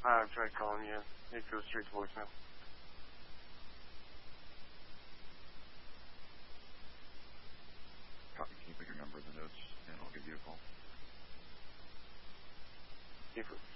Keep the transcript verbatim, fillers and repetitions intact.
I've tried calling you. It goes straight to voicemail. Copy, can you put your number in the notes, and I'll give you a call? Keep it.